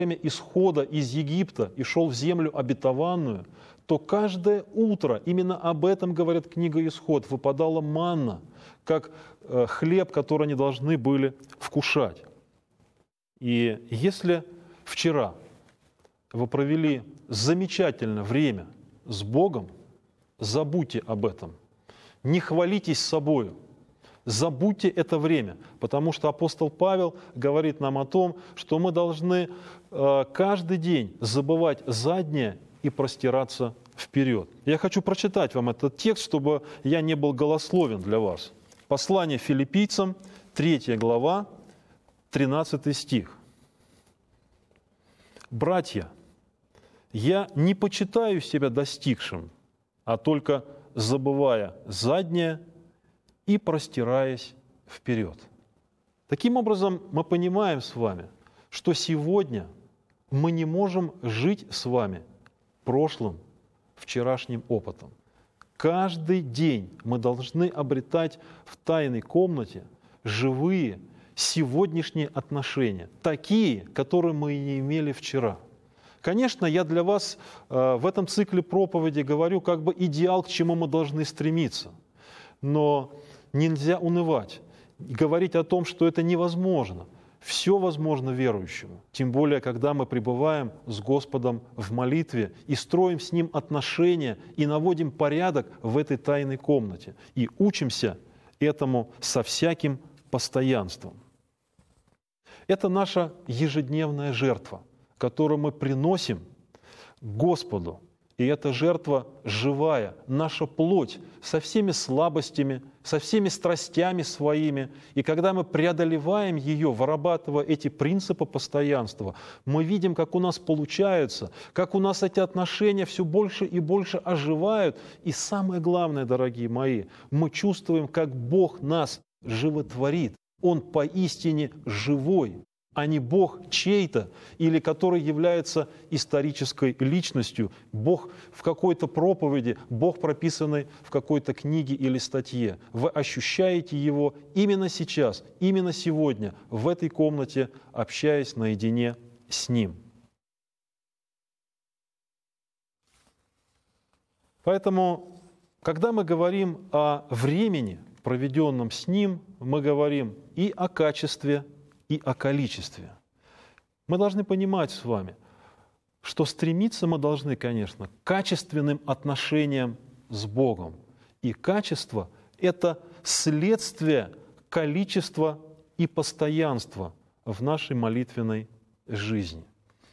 время исхода из Египта и шел в землю обетованную, то каждое утро, именно об этом говорит книга Исход, выпадала манна, как хлеб, который они должны были вкушать. И если вчера вы провели замечательное время с Богом, забудьте об этом. Не хвалитесь собою. Забудьте это время, потому что апостол Павел говорит нам о том, что мы должны каждый день забывать заднее и простираться вперед. Я хочу прочитать вам этот текст, чтобы я не был голословен для вас. Послание Филиппийцам, 3 глава, 13 стих. «Братья, я не почитаю себя достигшим, а только забывая заднее и простираясь вперед». Таким образом, мы понимаем с вами, что сегодня мы не можем жить с вами прошлым, вчерашним опытом. Каждый день мы должны обретать в тайной комнате живые, сегодняшние отношения, такие, которые мы не имели вчера. Конечно, я для вас в этом цикле проповеди говорю как бы идеал, к чему мы должны стремиться. Но нельзя унывать и говорить о том, что это невозможно. Все возможно верующему, тем более, когда мы пребываем с Господом в молитве и строим с Ним отношения и наводим порядок в этой тайной комнате и учимся этому со всяким постоянством. Это наша ежедневная жертва, которую мы приносим Господу. И эта жертва живая, наша плоть, со всеми слабостями, со всеми страстями своими. И когда мы преодолеваем ее, вырабатывая эти принципы постоянства, мы видим, как у нас получается, как у нас эти отношения все больше и больше оживают. И самое главное, дорогие мои, мы чувствуем, как Бог нас животворит. Он поистине живой, а не Бог чей-то, или который является исторической личностью, Бог в какой-то проповеди, Бог, прописанный в какой-то книге или статье. Вы ощущаете Его именно сейчас, именно сегодня, в этой комнате, общаясь наедине с Ним. Поэтому, когда мы говорим о времени, проведенном с Ним, мы говорим и о качестве, и о количестве. Мы должны понимать с вами, что стремиться мы должны, конечно, к качественным отношениям с Богом. И качество – это следствие количества и постоянства в нашей молитвенной жизни.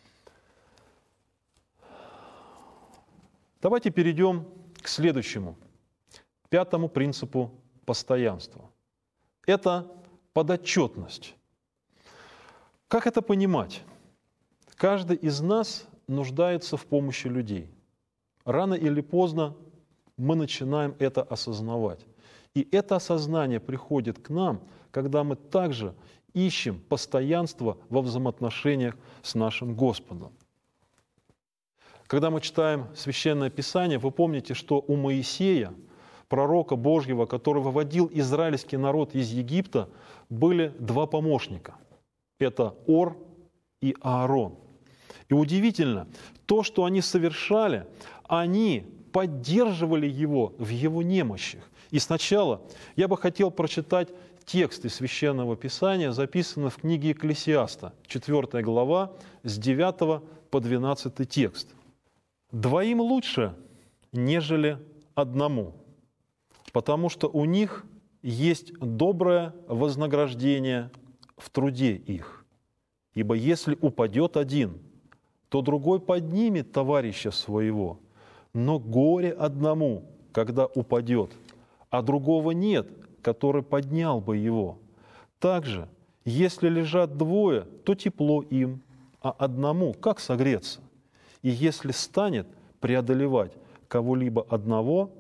Давайте перейдем к следующему, 5-му принципу постоянства. Это подотчетность. Как это понимать? Каждый из нас нуждается в помощи людей. Рано или поздно мы начинаем это осознавать. И это осознание приходит к нам, когда мы также ищем постоянство во взаимоотношениях с нашим Господом. Когда мы читаем Священное Писание, вы помните, что у Моисея, пророка Божьего, который выводил израильский народ из Египта, были 2 помощника. Это Ор и Аарон. И удивительно, то, что они совершали, они поддерживали его в его немощах. И сначала я бы хотел прочитать тексты Священного Писания, записанные в книге Екклесиаста, 4 глава, с 9 по 12 текст. «Двоим лучше, нежели одному, потому что у них есть доброе вознаграждение в труде их. Ибо если упадет один, то другой поднимет товарища своего. Но горе одному, когда упадет, а другого нет, который поднял бы его. Также, если лежат двое, то тепло им, а одному как согреться? И если станет преодолевать кого-либо одного,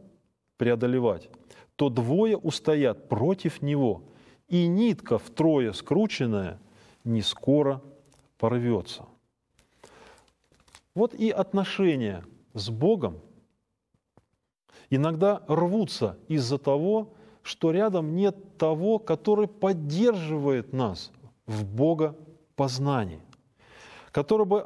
то двое устоят против него, и нитка втрое скрученная не скоро порвется». Вот и отношения с Богом иногда рвутся из-за того, что рядом нет того, который поддерживает нас в богопознании, который бы